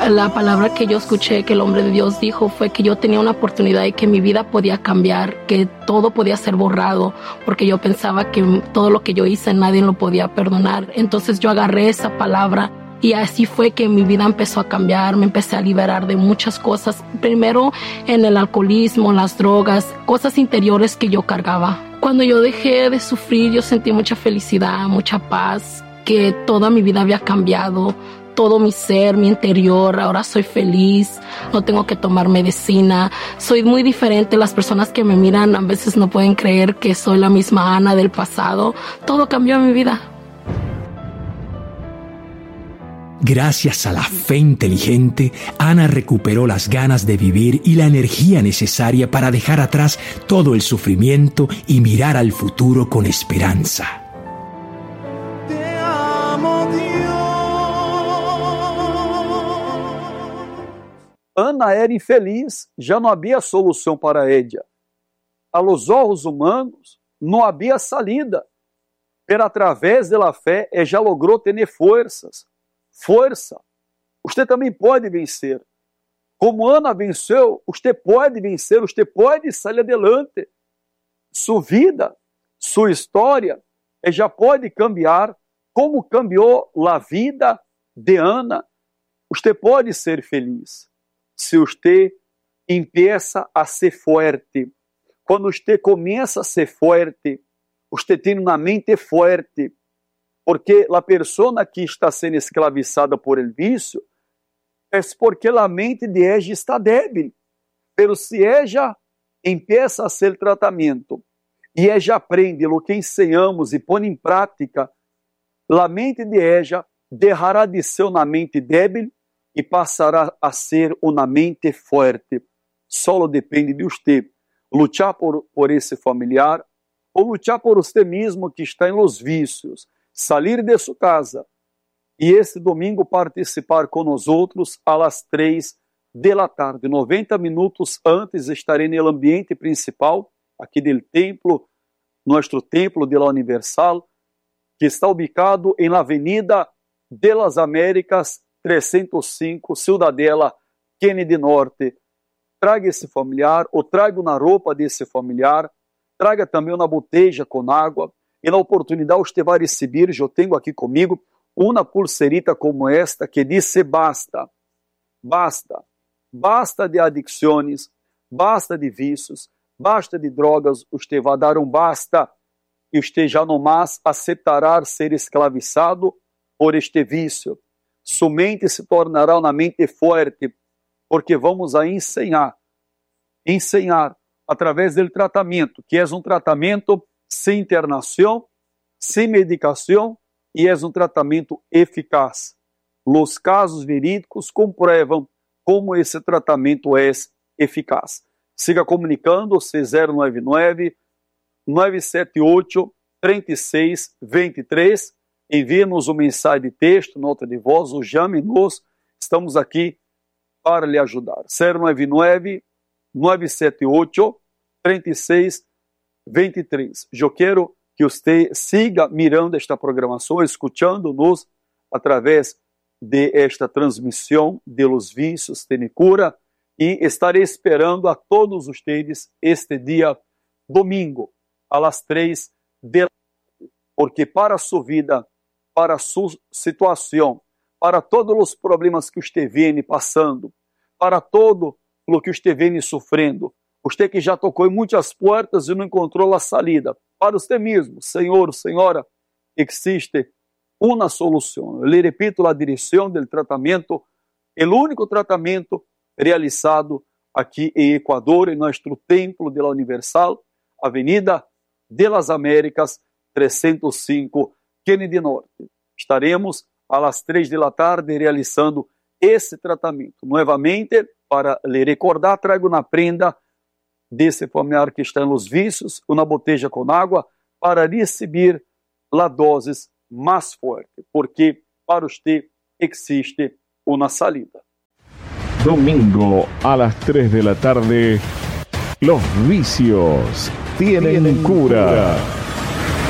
La palabra que yo escuché que el hombre de Dios dijo fue que yo tenía una oportunidad y que mi vida podía cambiar, que todo podía ser borrado, porque yo pensaba que todo lo que yo hice nadie lo podía perdonar. Entonces yo agarré esa palabra y así fue que mi vida empezó a cambiar, me empecé a liberar de muchas cosas. Primero en el alcoholismo, las drogas, cosas interiores que yo cargaba. Cuando yo dejé de sufrir, yo sentí mucha felicidad, mucha paz, que toda mi vida había cambiado, todo mi ser, mi interior. Ahora soy feliz, no tengo que tomar medicina, soy muy diferente. Las personas que me miran a veces no pueden creer que soy la misma Ana del pasado. Todo cambió en mi vida. Gracias a la fe inteligente, Ana recuperó las ganas de vivir y la energía necesaria para dejar atrás todo el sufrimiento y mirar al futuro con esperanza. Te amo, Dios. Ana era infeliz, já não havia solução para ella. A los ojos humanos, não havia salida. Pero através da fé, ella logrou ter forças. Força. Você também pode vencer. Como Ana venceu, você pode vencer, você pode sair adelante. Sua vida, sua história, já pode cambiar, como cambiou a vida de Ana. Você pode ser feliz se você empieza a ser forte. Quando você começa a ser forte, você tem uma mente forte. Porque a pessoa que está sendo escravizada por el vício é porque a mente de ella está débil. Pero se ella empieza a hacer tratamento e ella aprende o que ensinamos e põe em prática, a mente de ella deixará de ser uma mente débil e passará a ser uma mente forte. Só depende de você lutar por esse familiar ou lutar por você mesmo que está em los vícios. Salir de sua casa e esse domingo participar com nós outros às 3 da tarde. 90 minutos antes estarei no ambiente principal aqui do templo, nosso templo de la Universal, que está ubicado em la Avenida de las Américas 305, Ciudadela, Kennedy Norte. Traga esse familiar ou traga uma roupa desse familiar, traga também uma botella com água. E na oportunidade você vai receber, eu tenho aqui comigo, uma pulserita como esta que diz basta, basta, basta de adicções, basta de vícios, basta de drogas, você vai dar basta e você já não mais aceitará ser escravizado por este vício. Sua mente se tornará uma mente forte, porque vamos a ensinar através do tratamento, que é tratamento sem internação, sem medicação e é tratamento eficaz. Os casos verídicos comprovam como esse tratamento é eficaz. Siga comunicando C099 978 36 23. Envie-nos mensagem de texto, nota de voz ou chame-nos. Estamos aqui para lhe ajudar. 099 978 36 23. Eu quero que você siga mirando esta programação, escutando-nos através de esta transmissão de los vícios, tem cura, e estarei esperando a todos vocês este dia domingo, às 3 da tarde, porque para a sua vida, para a sua situação, para todos os problemas que você vem passando, para todo o que você vem sofrendo, você que já tocou em muitas portas e não encontrou a saída, para você mesmo, senhor, senhora, existe uma solução. Eu lhe repito a direção do tratamento, o único tratamento realizado aqui em Equador, em nosso templo de la Universal, Avenida de las Américas 305, Kennedy Norte. Estaremos às 3 da tarde realizando esse tratamento. Novamente, para lhe recordar, trago uma prenda desse familiar que está nos vícios, uma botella com água, para receber a dose mais forte, porque para você existe uma salida. Domingo a las 3 de la tarde, los vicios tienen cura.